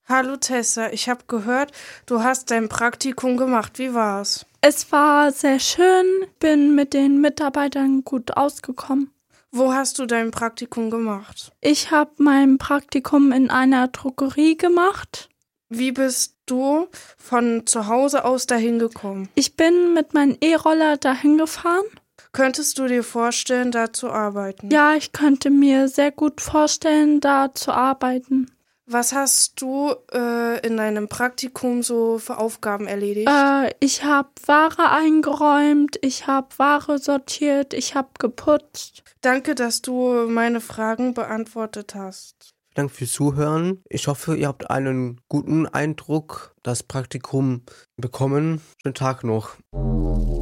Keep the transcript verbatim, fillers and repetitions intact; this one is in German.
Hallo Tessa, ich habe gehört, du hast dein Praktikum gemacht. Wie war's? Es war sehr schön, bin mit den Mitarbeitern gut ausgekommen. Wo hast du dein Praktikum gemacht? Ich habe mein Praktikum in einer Drogerie gemacht. Wie bist du von zu Hause aus dahin gekommen? Ich bin mit meinem E-Roller dahin gefahren. Könntest du dir vorstellen, da zu arbeiten? Ja, ich könnte mir sehr gut vorstellen, da zu arbeiten. Was hast du äh, in deinem Praktikum so für Aufgaben erledigt? Äh, ich habe Ware eingeräumt, ich habe Ware sortiert, ich habe geputzt. Danke, dass du meine Fragen beantwortet hast. Danke fürs Zuhören. Ich hoffe, ihr habt einen guten Eindruck, das Praktikum bekommen. Schönen Tag noch.